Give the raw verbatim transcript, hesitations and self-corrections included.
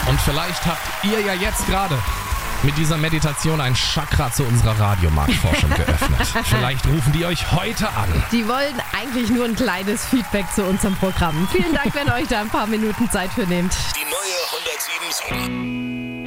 Und vielleicht habt ihr ja jetzt gerade mit dieser Meditation ein Chakra zu unserer Radiomarktforschung geöffnet. Vielleicht rufen die euch heute an. Die wollen eigentlich nur ein kleines Feedback zu unserem Programm. Vielen Dank, wenn ihr euch da ein paar Minuten Zeit für nehmt. Die neue hundertsieben Komma sieben.